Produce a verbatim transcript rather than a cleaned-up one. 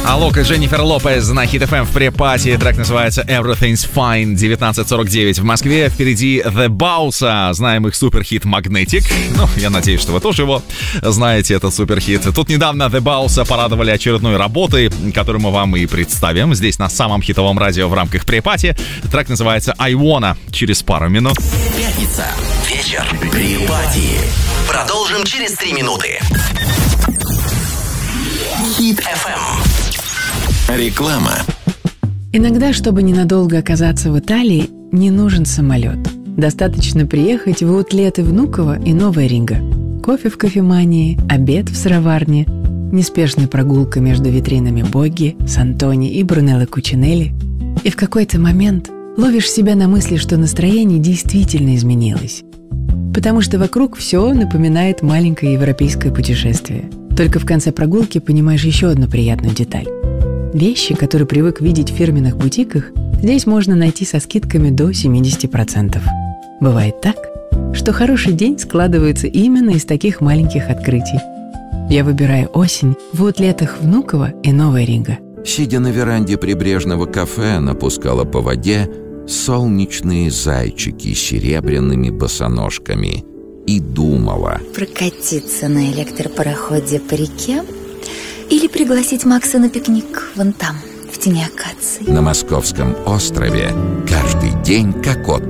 Алок и Дженнифер Лопес на Хит эф эм в препате. Трек называется Everything's Fine. девятнадцать сорок девять в Москве. Впереди The Bounce. Знаем их суперхит Magnetic. Ну, я надеюсь, что вы тоже его знаете, этот суперхит. Тут недавно The Bounce порадовали очередной работой, которую мы вам и представим здесь на самом хитовом радио в рамках препати. Трек называется I Wanna. Через пару минут. Пятница. Вечер. Препати. Продолжим через три минуты. Хит эф эм. Реклама. Иногда, чтобы ненадолго оказаться в Италии, не нужен самолет. Достаточно приехать в аутлеты Внуково и Новая Рига. Кофе в кофемании, обед в сыроварне, неспешная прогулка между витринами Богги, Сантони и Брунелло Кучинелли. И в какой-то момент ловишь себя на мысли, что настроение действительно изменилось. Потому что вокруг все напоминает маленькое европейское путешествие. Только в конце прогулки понимаешь еще одну приятную деталь. Вещи, которые привык видеть в фирменных бутиках, здесь можно найти со скидками до семьдесят процентов. Бывает так, что хороший день складывается именно из таких маленьких открытий. Я выбираю осень в аутлетах Внуково и Новая Рига. Сидя на веранде прибрежного кафе, она пускала по воде солнечные зайчики с серебряными босоножками и думала: прокатиться на электропароходе по реке или пригласить Макса на пикник вон там, в тени акаций. На Московском острове каждый день как отпуск.